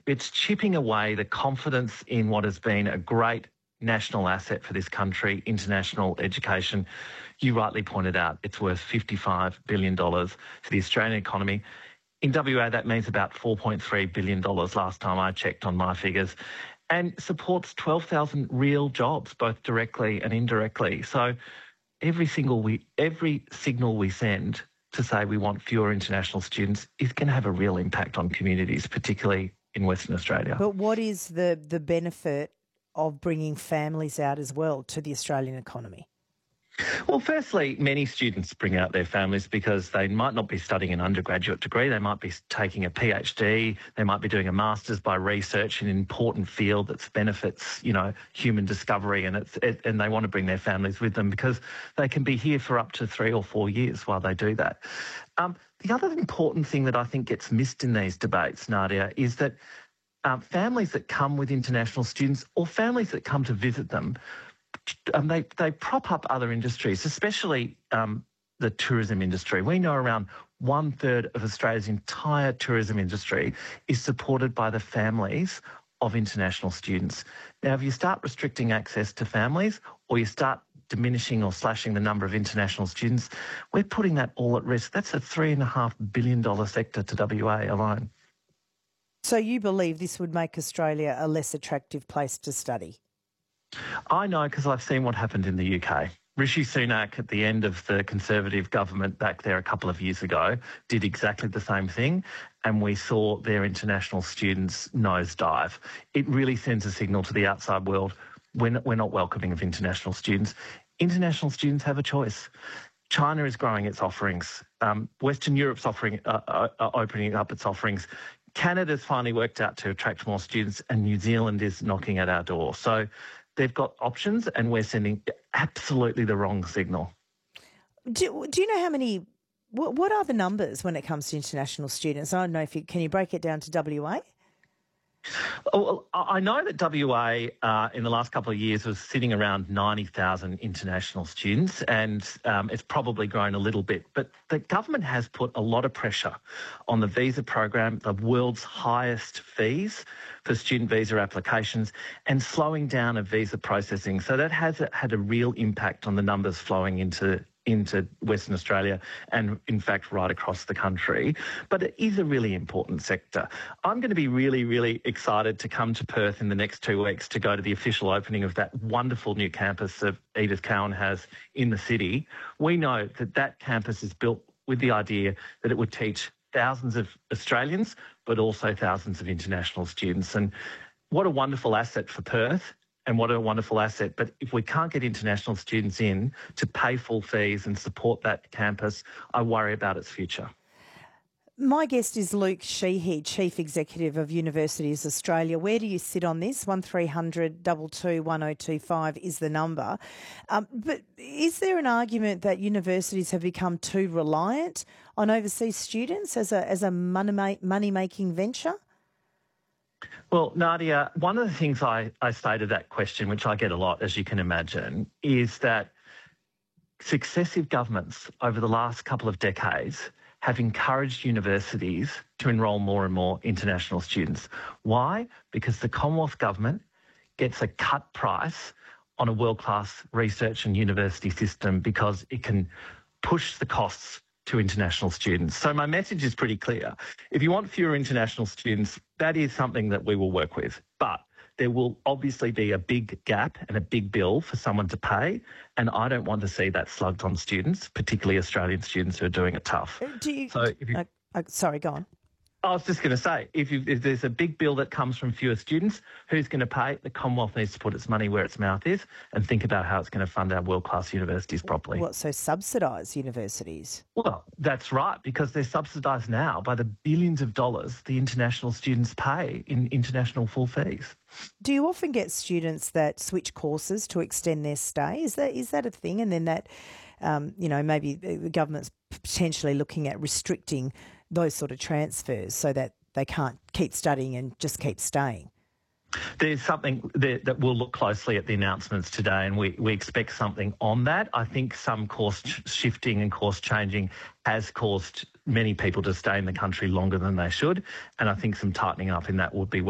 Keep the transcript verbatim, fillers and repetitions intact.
it's chipping away the confidence in what has been a great national asset for this country, international education. You rightly pointed out it's worth fifty-five billion dollars to the Australian economy. In W A, that means about four point three billion dollars last time I checked on my figures, and supports twelve thousand real jobs, both directly and indirectly. So every single we, every signal we send to say we want fewer international students is going to have a real impact on communities, particularly in Western Australia. But what is the, the benefit of bringing families out as well to the Australian economy? Well, firstly, many students bring out their families because they might not be studying an undergraduate degree. They might be taking a PhD. They might be doing a master's by research in an important field that benefits, you know, human discovery, and it's it, and they want to bring their families with them because they can be here for up to three or four years while they do that. Um, the other important thing that I think gets missed in these debates, Nadia, is that um, families that come with international students or families that come to visit them, Um, they, they prop up other industries, especially um, the tourism industry. We know around one third of Australia's entire tourism industry is supported by the families of international students. Now, if you start restricting access to families or you start diminishing or slashing the number of international students, we're putting that all at risk. That's a three point five billion dollars sector to W A alone. So you believe this would make Australia a less attractive place to study? I know because I've seen what happened in the U K. Rishi Sunak, at the end of the Conservative government back there a couple of years ago, did exactly the same thing, and we saw their international students nosedive. It really sends a signal to the outside world. We're not, we're not welcoming of international students. International students have a choice. China is growing its offerings. Um, Western Europe's offering, uh, uh, uh, opening up its offerings. Canada's finally worked out to attract more students, and New Zealand is knocking at our door. So they've got options, and we're sending absolutely the wrong signal. Do, do you know how many, what, what are the numbers when it comes to international students? I don't know if you, can you break it down to W A? Oh, well, I know that W A uh, in the last couple of years was sitting around ninety thousand international students, and um, it's probably grown a little bit. But the government has put a lot of pressure on the visa program, the world's highest fees for student visa applications, and slowing down of visa processing. So that has had a real impact on the numbers flowing into into Western Australia and, in fact, right across the country. But it is a really important sector. I'm going to be really, really excited to come to Perth in the next two weeks to go to the official opening of that wonderful new campus that Edith Cowan has in the city. We know that that campus is built with the idea that it would teach thousands of Australians, but also thousands of international students. And what a wonderful asset for Perth. And what a wonderful asset. But if we can't get international students in to pay full fees and support that campus, I worry about its future. My guest is Luke Sheehy, Chief Executive of Universities Australia. Where do you sit on this? one three hundred two two one oh two five is the number. Um, but is there an argument that universities have become too reliant on overseas students as a, as a money, money-making venture? Well, Nadia, one of the things I, I say to that question, which I get a lot, as you can imagine, is that successive governments over the last couple of decades have encouraged universities to enrol more and more international students. Why? Because the Commonwealth Government gets a cut price on a world-class research and university system because it can push the costs to international students. So my message is pretty clear. If you want fewer international students, that is something that we will work with. But there will obviously be a big gap and a big bill for someone to pay, and I don't want to see that slugged on students, particularly Australian students who are doing it tough. Do you, so if you, uh, uh, sorry, go on. I was just going to say, if, you, if there's a big bill that comes from fewer students, who's going to pay? The Commonwealth needs to put its money where its mouth is and think about how it's going to fund our world-class universities properly. What, so subsidise universities? Well, that's right, because they're subsidised now by the billions of dollars the international students pay in international full fees. Do you often get students that switch courses to extend their stay? Is that is that a thing? And then that, um, you know, maybe the government's potentially looking at restricting those sort of transfers so that they can't keep studying and just keep staying? There's something that, that we'll look closely at the announcements today, and we, we expect something on that. I think some course shifting and course changing has caused many people to stay in the country longer than they should, and I think some tightening up in that would be